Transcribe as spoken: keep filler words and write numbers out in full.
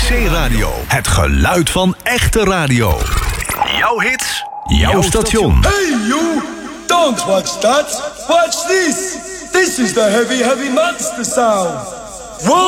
C-radio. Het geluid van echte radio. Jouw hits, jouw station. Hey you, don't watch that. Watch this. This is the heavy, heavy monster sound. Whoa.